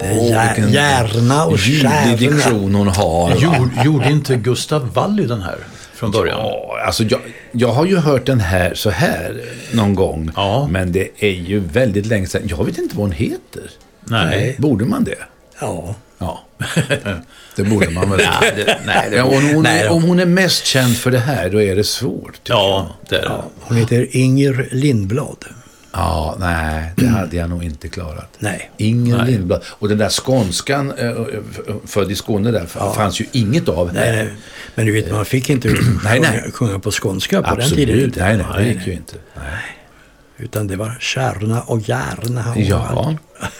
Järna och ljudlig diktion hon har. Gjorde inte Gustav Wally den här från början? Ja, alltså jag har ju hört den här så här någon gång. Ja. Men det är ju väldigt länge sedan. Jag vet inte vad hon heter. Nej. Borde man det? Ja. Det borde man väl. Om hon är mest känd för det här, då är det svårt. Ja, det är det. Hon heter Inger Lindblad. Ja, nej, det hade jag nog inte klarat. Nej. Inger Lindblad. Och den där skånskan, född i Skåne där, fanns ju inget av här. Nej. Men du vet, man fick inte sjunga på skånska på absolut. Den tiden. Nej, det gick ju inte. Nej. Utan det var kärna och järna. Ja.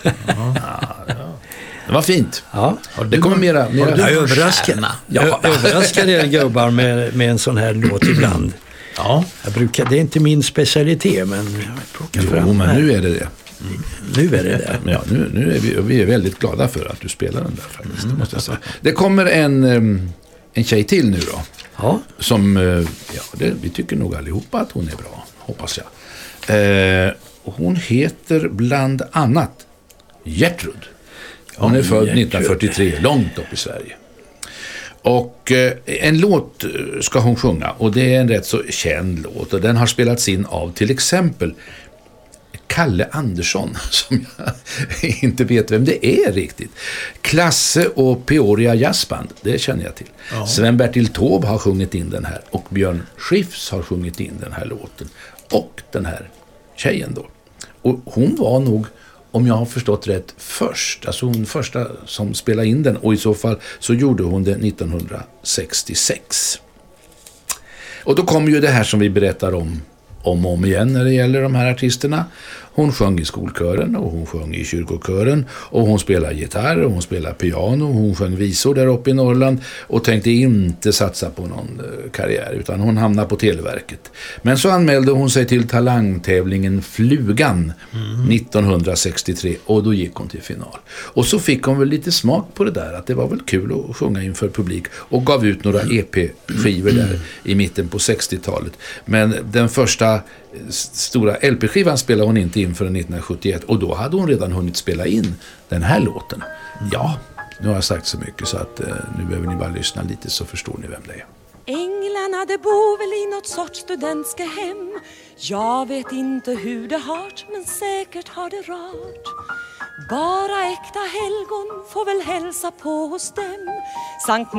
Det var fint. Ja. Det kommer mera överraskade er gubbar med en sån här låt ibland. Ja. Det är inte min specialitet, men men nu är det det. Nu är det det. Ja, nu är vi är väldigt glada för att du spelar den där faktiskt, måste jag säga. Det kommer en tjej till nu då. Ja. Som, vi tycker nog allihopa att hon är bra, hoppas jag. Hon heter bland annat Gertrud. Hon är född 1943, långt upp i Sverige. Och en låt ska hon sjunga, och det är en rätt så känd låt, och den har spelats in av till exempel Kalle Andersson, som jag inte vet vem det är riktigt. Klasse och Peoria Jazzband, det känner jag till. Ja. Sven-Bertil Taube har sjungit in den här, och Björn Skifs har sjungit in den här låten. Och den här tjejen då. Och hon var nog, om jag har förstått rätt, alltså hon första som spelade in den, och i så fall så gjorde hon det 1966. Och då kom ju det här som vi berättar om och om igen när det gäller de här artisterna. Hon sjöng i skolkören, och hon sjöng i kyrkokören, och hon spelar gitarr, och hon spelar piano, och hon sjöng visor där uppe i Norrland, och tänkte inte satsa på någon karriär, utan hon hamnade på Televerket. Men så anmälde hon sig till talangtävlingen Flugan 1963, och då gick hon till final. Och så fick hon väl lite smak på det där, att det var väl kul att sjunga inför publik, och gav ut några EP-skivor där i mitten på 60-talet. Men den första stora LP-skivan spelade hon inte in förrän 1971, och då hade hon redan hunnit spela in den här låten. Ja, nu har jag sagt så mycket så att nu behöver ni bara lyssna lite, så förstår ni vem det är. Änglarna de bor väl i något sorts studentska hem. Jag vet inte hur det hart, men säkert har det rart. Bara äkta helgon får väl hälsa på hos dem. Sankt